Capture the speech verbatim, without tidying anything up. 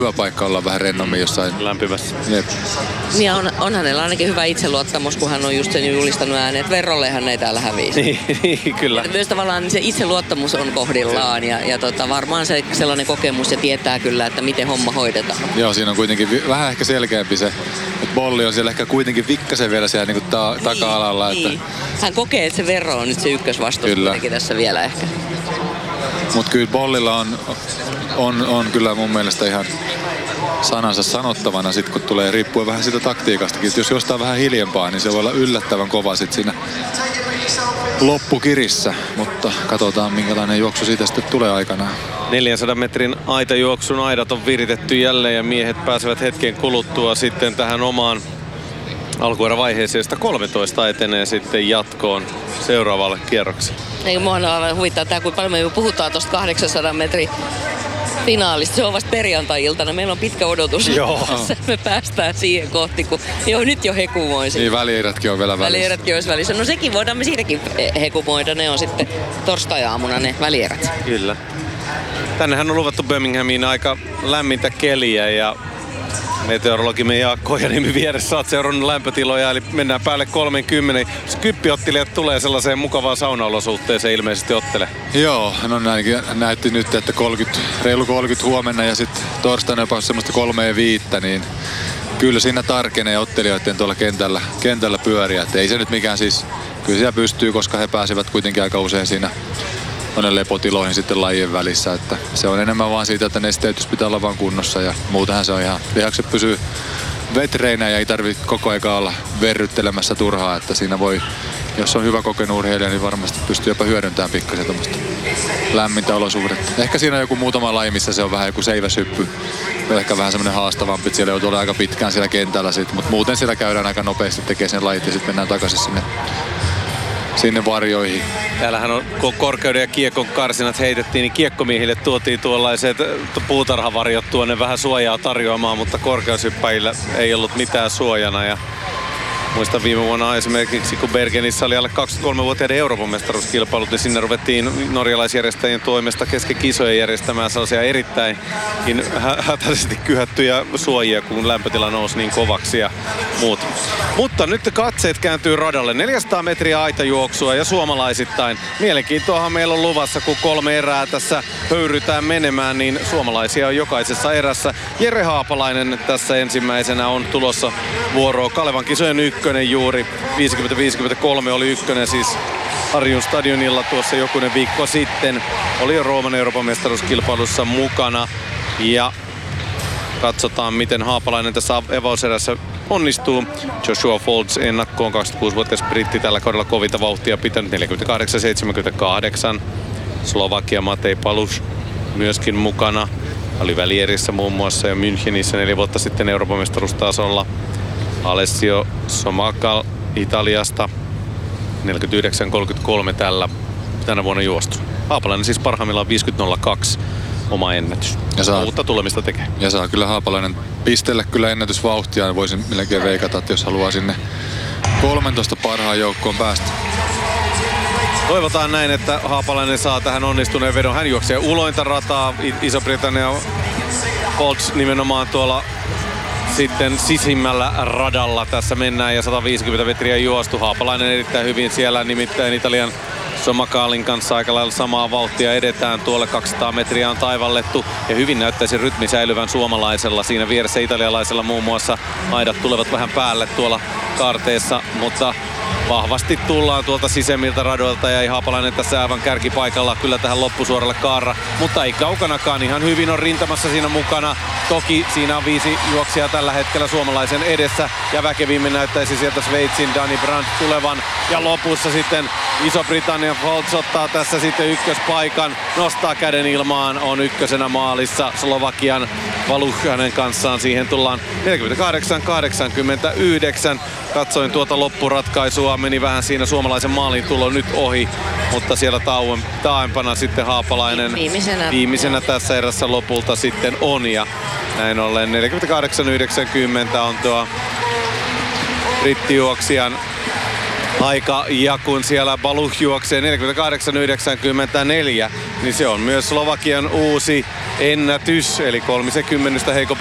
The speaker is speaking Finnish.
hyvä paikka olla vähän rennommin jossain lämpimässä. Jep. Niin on, on hänellä ainakin hyvä itseluottamus, kun hän on just sen julistanut ääneen, että Verrollehan ei täällä hävisi. Niin, niin kyllä. Myös tavallaan se itseluottamus on kohdillaan ja, ja tota, varmaan se sellainen kokemus ja tietää kyllä, että miten homma hoidetaan. Joo, siinä on kuitenkin vi- vähän ehkä selkeämpi se, että Bolli on siellä ehkä kuitenkin vikkasen vielä siellä niin ta- niin, taka-alalla. Että... Niin. Hän kokee, että se Verro on nyt se ykkösvastus kuitenkin tässä vielä ehkä. Mutta kyllä Bollilla on, on, on kyllä mun mielestä ihan sanansa sanottavana sit, kun tulee riippuen vähän siitä taktiikastakin. Et jos jostain vähän hiljempaa, niin se voi olla yllättävän kova sit siinä loppukirissä. Mutta katsotaan, minkälainen juoksu siitä sitten tulee aikanaan. neljänsadan metrin aitajuoksun aidat on viritetty jälleen ja miehet pääsevät hetken kuluttua sitten tähän omaan alkuerävaiheeseen, josta kolmetoista etenee sitten jatkoon seuraavalle kierrokselle. Ei, mua on aivan huvittaa tämä, kuinka paljon me puhutaan tuosta kahdeksansadan metrin finaalista. Se on vasta perjantai-iltana. Meillä on pitkä odotus. Joo. Me päästään siihen kohti, kun joo, nyt jo hekumoisin. Niin, välierätkin on vielä välissä. Välierätkin olisi välissä. No sekin voidaan me siinäkin hekumoida. Ne on sitten torstai-aamuna ne välierät. Kyllä. Tännehän on luvattu Birminghamiin aika lämmintä keliä ja meteorologimme Jaakko Ojanimi vieressä olet seurannut lämpötiloja, eli mennään päälle kolmekymmentä. Kyppiottelijat tulee sellaiseen mukavaan saunaolosuhteeseen ilmeisesti ottele. Joo, no näinkin näytti nyt, että kolmekymmentä, reilu kolmekymmentä huomenna ja sitten torstaina jopa semmoista kolmea viittä, niin kyllä siinä tarkenee ottelijoiden tuolla kentällä, kentällä pyöriä. Et ei se nyt mikään siis, kyllä siellä pystyy, koska he pääsevät kuitenkin aika usein siinä tuonne lepotiloihin sitten lajien välissä. Että se on enemmän vaan siitä, että nesteytys pitää olla vaan kunnossa ja muutenhan se on ihan, lihakset pysyy vetreinä ja ei tarvitse koko ajan olla verryttelemässä turhaa, että siinä voi, jos on hyvä kokenut urheilija, niin varmasti pystyy jopa hyödyntämään pikkasen tämmöistä lämmintä olosuhdetta. Ehkä siinä on joku muutama laji, missä se on vähän joku seiväshyppy. Ehkä vähän semmoinen haastavampi, että siellä joutuu olla aika pitkään siellä kentällä sit, mutta muuten siellä käydään aika nopeasti tekemään sen lajit ja sitten mennään takaisin sinne sinne varjoihin. Täällähän on korkeuden ja kiekon karsinat heitettiin, niin kiekkomiehille tuotiin tuollaiset puutarhavarjot tuonne vähän suojaa tarjoamaan, mutta korkeushyppäjillä ei ollut mitään suojana. Ja muistan viime vuonna esimerkiksi, kun Bergenissä oli alle kaksikymmentäkolmevuotiaiden Euroopan mestaruuskilpailut, niin sinne ruvettiin norjalaisjärjestäjien toimesta kesken kisojen järjestämään sellaisia erittäinkin hätäisesti kyhättyjä suojia, kun lämpötila nousi niin kovaksi ja muut. Mutta nyt katseet kääntyy radalle. neljäsataa metriä aitajuoksua ja suomalaisittain. Mielenkiintoahan meillä on luvassa, kun kolme erää tässä höyrytään menemään, niin suomalaisia on jokaisessa erässä. Jere Haapalainen tässä ensimmäisenä on tulossa vuoroon. Kalevan kisojen ykkönen juuri. viisikymmentä viisikymmentäkolme oli ykkönen siis Harjun stadionilla tuossa jokunen viikko sitten. Oli jo Rooman Euroopan mestaruuskilpailussa mukana. Ja katsotaan, miten Haapalainen tässä avauserässä onnistuu. Joshua Foltz ennakkoon, kaksikymmentäkuusivuotias britti tällä kaudella kovinta vauhtia pitänyt, neljäkymmentäkahdeksan seitsemänkymmentäkahdeksan. Slovakia Matej Paluš myöskin mukana. Oli välierissä muun muassa ja Münchenissä neljä vuotta sitten Euroopan mestaruustasolla. Alessio Somakal Italiasta, neljäkymmentäyhdeksän kolmekymmentäkolme tällä tänä vuonna juostu. Haapalainen siis parhaimmillaan viisikymmentä nolla kaksi oma ennätys. Ja saa, uutta tulemista tekee. Ja saa kyllä Haapalainen pistelle kyllä ennätysvauhtia. Voisin melkein veikata, että jos haluaa sinne kolmetoista parhaan joukkoon päästä. Toivotaan näin, että Haapalainen saa tähän onnistuneen vedon. Hän juoksee ulointa rataa. Iso-Britannia Foltz nimenomaan tuolla sitten sisimmällä radalla tässä mennään ja sata viisikymmentä metriä juostu. Haapalainen erittäin hyvin siellä, nimittäin Italian Somakalin kanssa aika lailla samaa vauhtia edetään. Tuolle kaksisataa metriä on taivallettu ja hyvin näyttäisi rytmi säilyvän suomalaisella. Siinä vieressä italialaisella muun muassa aidat tulevat vähän päälle tuolla kaarteessa, mutta vahvasti tullaan tuolta sisemmiltä radoilta ja ei Haapalainen tässä aivan kärkipaikalla kyllä tähän loppusuoralle kaara, mutta ei kaukanakaan, ihan hyvin on rintamassa siinä mukana. Toki siinä on viisi juoksijaa tällä hetkellä suomalaisen edessä ja väkevimmin näyttäisi sieltä Sveitsin Dani Brandt tulevan ja lopussa sitten Iso-Britannian Foltz ottaa tässä sitten ykköspaikan, nostaa käden ilmaan, on ykkösenä maalissa Slovakian Paluš hänen kanssaan, siihen tullaan neljäkymmentäkahdeksan kahdeksankymmentäyhdeksän. Katsoin tuota loppuratkaisua, meni vähän siinä suomalaisen maalin tulo nyt ohi, mutta siellä tauon, taaempana sitten Haapalainen viimeisenä. viimeisenä tässä erässä lopulta sitten on ja näin ollen neljäkymmentäkahdeksan yhdeksänkymmentä on tuo brittijuoksijan aika ja kun siellä Paluš juoksee neljäkymmentäkahdeksan yhdeksänkymmentäneljä, niin se on myös Slovakian uusi ennätys, eli kolmekymmentä heikompi